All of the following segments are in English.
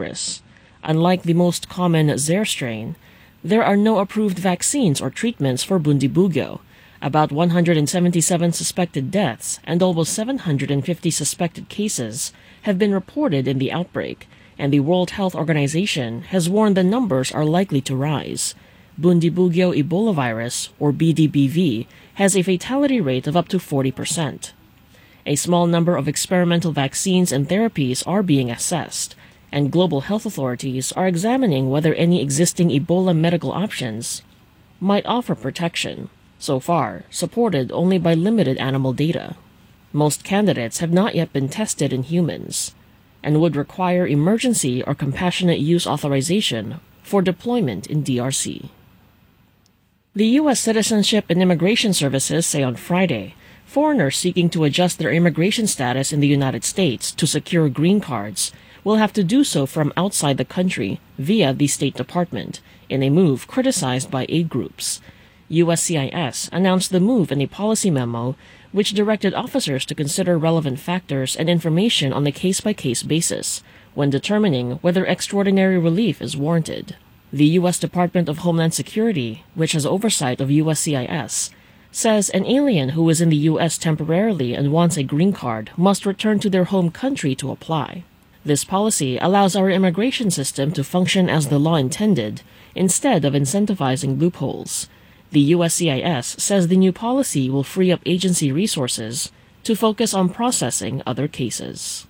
virus. Unlike the most common Zaire strain, there are no approved vaccines or treatments for Bundibugyo. About 177 suspected deaths and almost 750 suspected cases have been reported in the outbreak, and the World Health Organization has warned the numbers are likely to rise. Bundibugyo Ebola virus, or BDBV, has a fatality rate of up to 40%. A small number of experimental vaccines and therapies are being assessed, and global health authorities are examining whether any existing Ebola medical options might offer protection, so far supported only by limited animal data. Most candidates have not yet been tested in humans, and would require emergency or compassionate use authorization for deployment in DRC. The U.S. Citizenship and Immigration Services say on Friday, foreigners seeking to adjust their immigration status in the United States to secure green cards will have to do so from outside the country via the State Department, in a move criticized by aid groups. USCIS announced the move in a policy memo which directed officers to consider relevant factors and information on a case-by-case basis when determining whether extraordinary relief is warranted. The U.S. Department of Homeland Security, which has oversight of USCIS, says an alien who is in the U.S. temporarily and wants a green card must return to their home country to apply. This policy allows our immigration system to function as the law intended, instead of incentivizing loopholes. The USCIS says the new policy will free up agency resources to focus on processing other cases.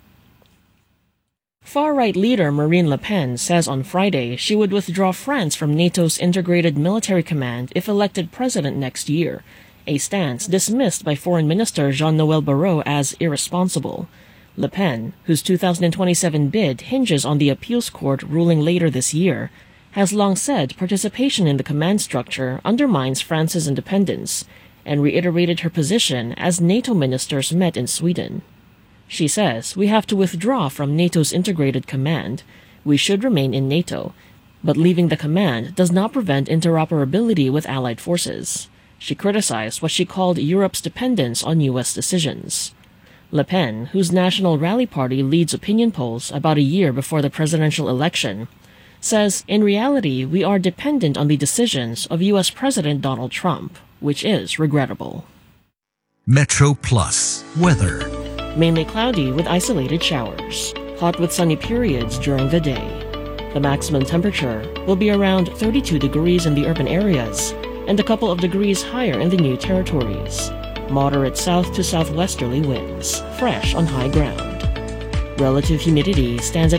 Far-right leader Marine Le Pen says on Friday she would withdraw France from NATO's integrated military command if elected president next year, a stance dismissed by Foreign Minister Jean-Noël Barrot as irresponsible. Le Pen, whose 2027 bid hinges on the appeals court ruling later this year, has long said participation in the command structure undermines France's independence, and reiterated her position as NATO ministers met in Sweden. She says, "We have to withdraw from NATO's integrated command. We should remain in NATO, but leaving the command does not prevent interoperability with allied forces." She criticized what she called Europe's dependence on U.S. decisions. Le Pen, whose National Rally Party leads opinion polls about a year before the presidential election, says, "In reality, we are dependent on the decisions of U.S. President Donald Trump, which is regrettable." Metro Plus weather. Mainly cloudy with isolated showers. Hot with sunny periods during the day. The maximum temperature will be around 32 degrees in the urban areas and a couple of degrees higher in the new territories. Moderate south to southwesterly winds, fresh on high ground. Relative humidity stands at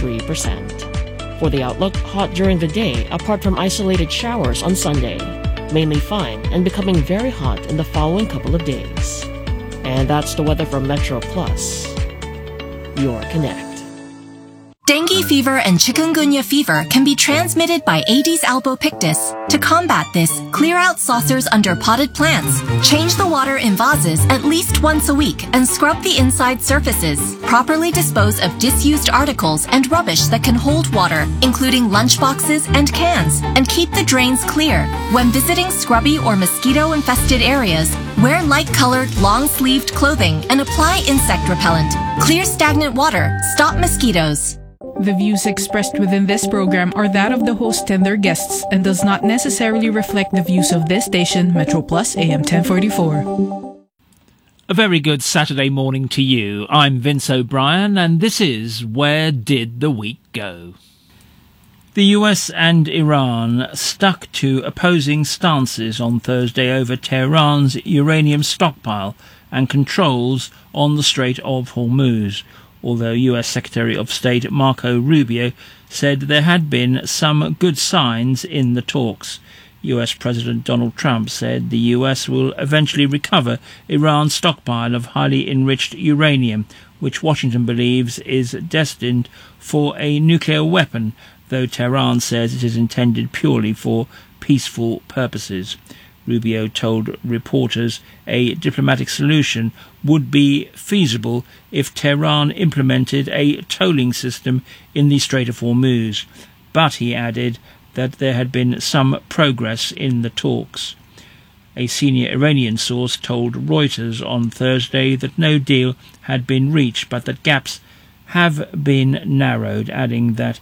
83%. For the outlook, hot during the day apart from isolated showers on Sunday. Mainly fine and becoming very hot in the following couple of days. And that's the weather from Metro Plus, your Connect. Dengue fever and chikungunya fever can be transmitted by Aedes albopictus. To combat this, clear out saucers under potted plants, change the water in vases at least once a week, and scrub the inside surfaces. Properly dispose of disused articles and rubbish that can hold water, including lunchboxes and cans, and keep the drains clear. When visiting scrubby or mosquito-infested areas, wear light-colored, long-sleeved clothing and apply insect repellent. Clear stagnant water. Stop mosquitoes. The views expressed within this program are that of the host and their guests and does not necessarily reflect the views of this station, Metro Plus AM 1044. A very good Saturday morning to you. I'm Vince O'Brien and this is Where Did the Week Go? The US and Iran stuck to opposing stances on Thursday over Tehran's uranium stockpile and controls on the Strait of Hormuz, although US Secretary of State Marco Rubio said there had been some good signs in the talks. US President Donald Trump said the US will eventually recover Iran's stockpile of highly enriched uranium, which Washington believes is destined for a nuclear weapon, though Tehran says it is intended purely for peaceful purposes. Rubio told reporters a diplomatic solution would be feasible if Tehran implemented a tolling system in the Strait of Hormuz, but he added that there had been some progress in the talks. A senior Iranian source told Reuters on Thursday that no deal had been reached, but that gaps have been narrowed, adding that